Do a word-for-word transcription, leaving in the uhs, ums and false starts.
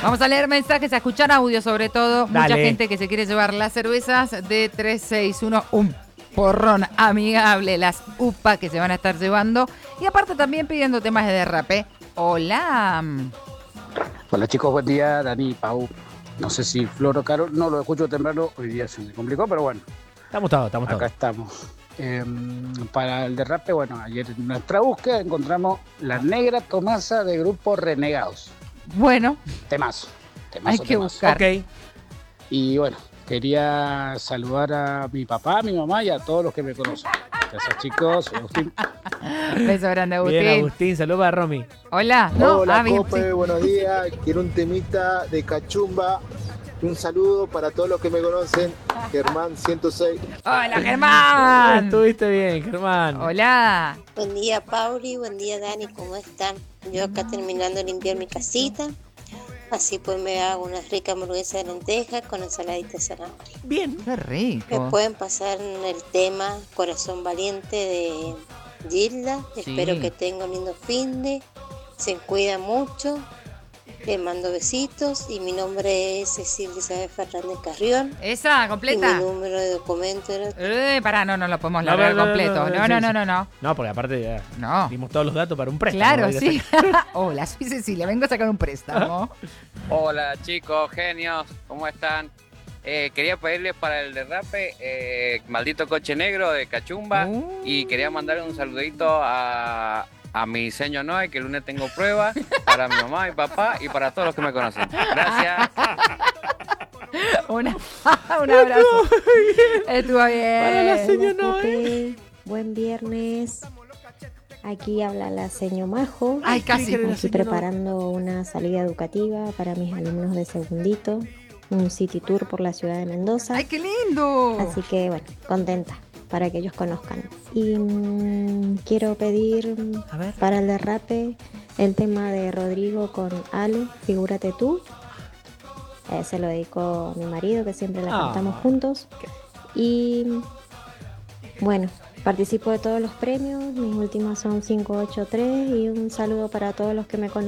Vamos a leer mensajes, a escuchar audio sobre todo. Dale. Mucha gente que se quiere llevar las cervezas de tres seis uno, un porrón amigable, las U P A que se van a estar llevando. Y aparte también pidiendo temas de derrape. Hola. Hola chicos, buen día, Dani, Pau. No sé si Flor o Carol, no lo escucho temprano, hoy día se me complicó, pero bueno, Estamos todos, estamos acá todos. estamos. Eh, para el derrape, bueno, ayer en nuestra búsqueda encontramos La Negra Tomasa de Grupo Renegados. Bueno, Temazo, hay temazo, que temazo. buscar. Ok. Y bueno, quería saludar a mi papá, a mi mamá y a todos los que me conocen. Gracias chicos, soy Agustín. Beso grande, Agustín. Bien, Agustín, saludos para Romy. Hola. No, Hola, ah, bien, Cope, sí. buenos días. Quiero un temita de Cachumba. Un saludo para todos los que me conocen. Germán ciento seis. Hola, Germán. Estuviste bien, Germán. Hola. Buen día, Pauli. Buen día, Dani. ¿Cómo están? Yo acá terminando de limpiar mi casita. Así pues me hago una rica hamburguesa de lentejas con ensaladita de zanahoria. Bien. Qué Me rico. pueden pasar el tema Corazón Valiente de Gilda. Sí. Espero que tengan un lindo fin de. Se cuida mucho. Les mando besitos. Y mi nombre es Cecilia Isabel Fernández Carrión. Esa, Y mi completa. número de documento era... Eh, pará, no, no lo podemos No, largar no, no, completo. no, No, no, no, sí, no, sí. no, no. No, porque aparte ya No. dimos todos los datos para un préstamo. Claro, ¿no? sí. Hola, soy Cecilia, vengo a sacar un préstamo. Hola chicos, genios, ¿cómo están? Eh, quería pedirles para el derrape eh, Maldito Coche Negro de Cachumba Uh. y quería mandar un saludito a, a mi señor Noé, que el lunes tengo prueba, para mi mamá y papá y para todos los que me conocen. Gracias. Una, un abrazo. Estuvo bien. Para la señora Hola, Noé. Pepe. Buen viernes. Aquí habla la señor Majo. Ay, casi. Creí que era la Aquí señora Noé. preparando una salida educativa para mis alumnos de segundito. Un city tour por la ciudad de Mendoza. Ay, qué lindo. Así que bueno, contenta para que ellos conozcan. Y mm, quiero pedir A ver. para el derrape el tema de Rodrigo con Ale, Figúrate tú. Eh, se lo dedico a mi marido, que siempre la Ah. cantamos juntos. Y bueno, participo de todos los premios. Mis últimas son cinco ocho tres. Y un saludo para todos los que me conocen.